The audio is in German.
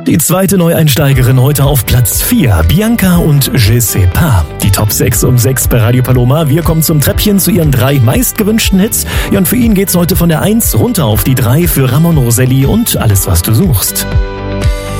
Die zweite Neueinsteigerin heute auf Platz 4, Bianca und Je sais pas. Die Top 6 um 6 bei Radio Paloma. Wir kommen zum Treppchen zu ihren 3 meistgewünschten Hits. Ja, und für ihn geht's heute von der 1 runter auf die 3 für Ramon Roselli und Alles, was du suchst.